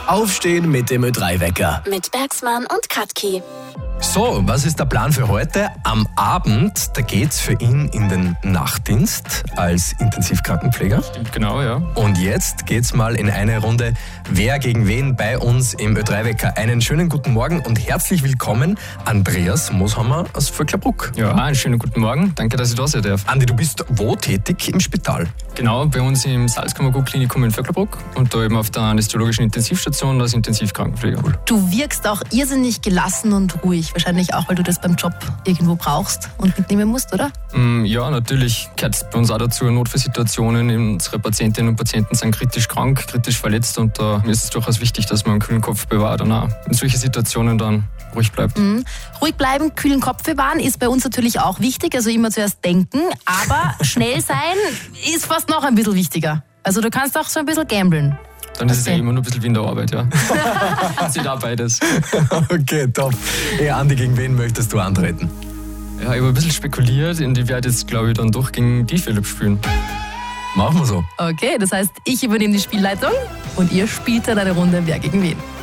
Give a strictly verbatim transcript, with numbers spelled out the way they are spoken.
Aufstehen mit dem Ö drei Wecker. Mit Bergsmann und Katki. So, was ist der Plan für heute? Am Abend, da geht's für ihn in den Nachtdienst als Intensivkrankenpfleger. Stimmt, genau, ja. Und jetzt geht's mal in eine Runde Wer gegen wen bei uns im Ö drei Wecker. Einen schönen guten Morgen und herzlich willkommen, Andreas Moshammer aus Vöcklerbruck. Ja, einen schönen guten Morgen. Danke, dass ich da sein darf. Andi, du bist wo tätig? Im Spital? Genau, bei uns im Salzkammergut-Klinikum in Vöcklerbruck und da eben auf der anästhesiologischen Intensivstation als Intensivkrankenpfleger. Du wirkst auch irrsinnig gelassen und ruhig. Wahrscheinlich auch, weil du das beim Job irgendwo brauchst und mitnehmen musst, oder? Mm, ja, natürlich gehört es bei uns auch dazu, Notfallsituationen. Unsere Patientinnen und Patienten sind kritisch krank, kritisch verletzt und da ist es durchaus wichtig, dass man einen kühlen Kopf bewahrt und auch in solchen Situationen dann ruhig bleibt. Mhm. Ruhig bleiben, kühlen Kopf bewahren ist bei uns natürlich auch wichtig, also immer zuerst denken, aber schnell sein ist fast noch ein bisschen wichtiger. Also du kannst auch so ein bisschen gamblen. Dann ist es ja immer nur ein bisschen wie in der Arbeit, ja. Sieht auch beides. Okay, top. Hey Andi, gegen wen möchtest du antreten? Ja, ich habe ein bisschen spekuliert und ich werde jetzt, glaube ich, dann doch gegen die Philipp spielen. Machen wir so. Okay, das heißt, ich übernehme die Spielleitung und ihr spielt dann eine Runde Wer gegen wen.